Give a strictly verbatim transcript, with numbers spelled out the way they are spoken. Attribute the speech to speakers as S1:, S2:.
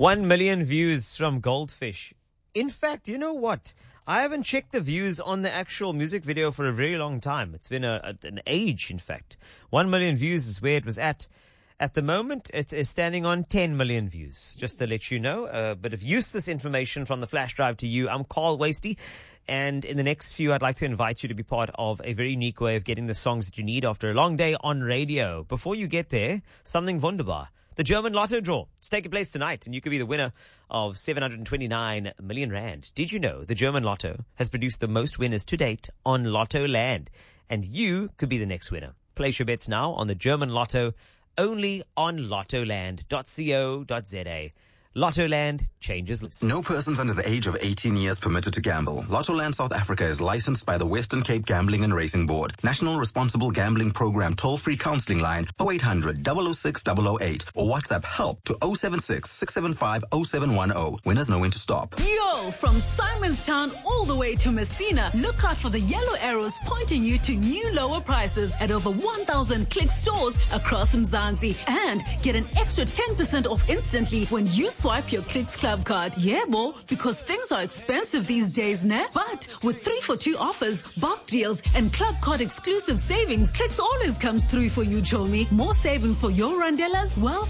S1: One million views from Goldfish. In fact, you know what? I haven't checked the views on the actual music video for a very long time. It's been a, a, an age, in fact. One million views is where it was at. At the moment, it is standing on ten million views. Just to let you know, a bit of useless information from the flash drive to you. I'm Carl Wasty. And in the next few, I'd like to invite you to be part of a very unique way of getting the songs that you need after a long day on radio. Before you get there, something wunderbar. The German Lotto draw. It's taking place tonight, and you could be the winner of seven hundred twenty-nine million rand. Did you know the German Lotto has produced the most winners to date on Lotto Land? And you could be the next winner. Place your bets now on the German Lotto, only on lottoland dot co dot za. Lottoland changes lives.
S2: No persons under the age of eighteen years permitted to gamble. Lottoland South Africa is licensed by the Western Cape Gambling and Racing Board. National Responsible Gambling Program toll-free counseling line oh eight hundred, double oh six, double oh eight or WhatsApp help to oh seven six, six seven five, oh seven one oh. Winners know when to stop.
S3: Yo, from Simonstown all the way to Messina, look out for the yellow arrows pointing you to new lower prices at over one thousand Click stores across Mzansi. And get an extra ten percent off instantly when you swipe your Clicks Club card. Yeah, bo, because things are expensive these days, ne? But with three for two offers, bulk deals, and Club Card exclusive savings, Clicks always comes through for you, Chomi. More savings for your Randelas? Well,